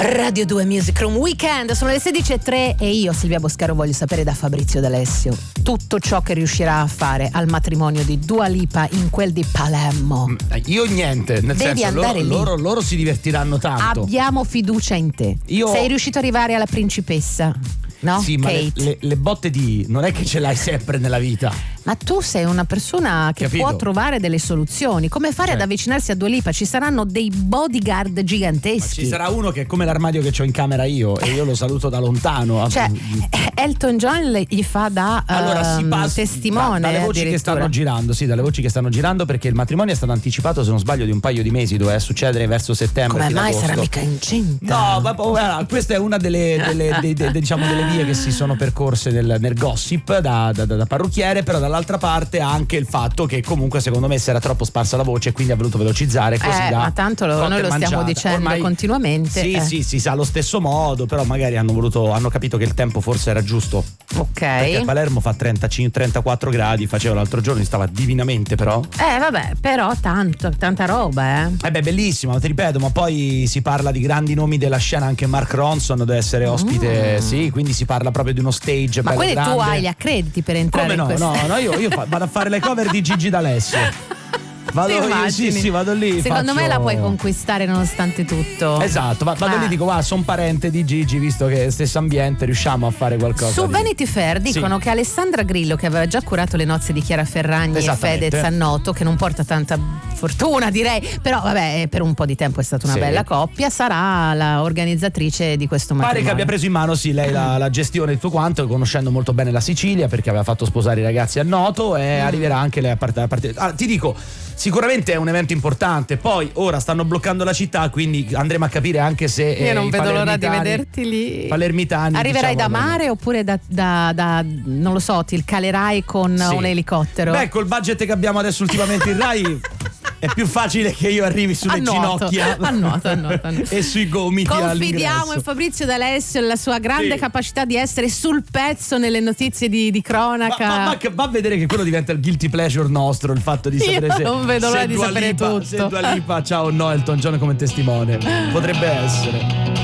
Radio 2 Music Room Weekend, sono le 16:03 e io, Silvia Boscaro, voglio sapere da Fabrizio D'Alessio tutto ciò che riuscirà a fare al matrimonio di Dua Lipa in quel di Palermo. Io niente, nel Devi senso andare loro si divertiranno tanto. Abbiamo fiducia in te. Sei riuscito ad arrivare alla principessa, no? Sì, Kate. ma le botte di non è che ce l'hai sempre nella vita. Ma tu sei una persona che Capito? può trovare delle soluzioni. Come fare ad avvicinarsi a Dua Lipa? Ci saranno dei bodyguard giganteschi. Ma ci sarà uno che è come l'armadio che ho in camera io e io lo saluto da lontano. Cioè, Elton John gli fa da testimone. Dalle voci che stanno girando, dalle voci che stanno girando, perché il matrimonio è stato anticipato, se non sbaglio, di un paio di mesi, doveva succedere verso settembre. Come mai agosto. sarà mica incinta? No, ma questa è una delle vie che si sono percorse nel gossip da parrucchiere, però dall'altra parte anche il fatto che comunque secondo me si era troppo sparsa la voce e quindi ha voluto velocizzare così ma tanto noi lo stiamo dicendo ormai, continuamente. Sì, si sa allo stesso modo, però magari hanno capito che il tempo forse era giusto. Ok. Perché a Palermo fa 34 gradi, faceva l'altro giorno, stava divinamente però. Vabbè, però tanta roba, Bellissima, ti ripeto, ma poi si parla di grandi nomi della scena, anche Mark Ronson deve essere ospite, sì, quindi si parla proprio di uno stage ma bello quindi grande. tu hai gli accrediti per entrare Come no? in questa... No, io vado a fare le cover di Gigi D'Alessio. Vado lì. Secondo me la puoi conquistare nonostante tutto. Esatto, vado lì, dico sono parente di Gigi, visto che è stesso ambiente, riusciamo a fare qualcosa. Su Vanity Fair dicono che Alessandra Grillo, che aveva già curato le nozze di Chiara Ferragni e Fedez Annotto, che non porta tanta fortuna direi, però vabbè, per un po' di tempo è stata una bella coppia, sarà la organizzatrice di questo matrimonio. Pare che abbia preso in mano lei la gestione di tutto quanto, conoscendo molto bene la Sicilia, perché aveva fatto sposare i ragazzi a Noto, e arriverà anche lei a partire. Ti dico, sicuramente è un evento importante. Poi ora stanno bloccando la città, quindi andremo a capire anche se io non vedo l'ora di vederti lì. Palermitani. Arriverai da mare oppure da non lo so, ti calerai con un elicottero? Beh, col budget che abbiamo adesso ultimamente in Rai è più facile che io arrivi sulle ginocchia a nuoto. e sui gomiti. Confidiamo in Fabrizio D'Alessio e la sua grande capacità di essere sul pezzo nelle notizie di cronaca. Va a vedere che quello diventa il guilty pleasure nostro, il fatto di sapere io non vedo l'ora di sapere tutto. Se Dua Lipa c'ha o no Elton John come testimone, potrebbe essere.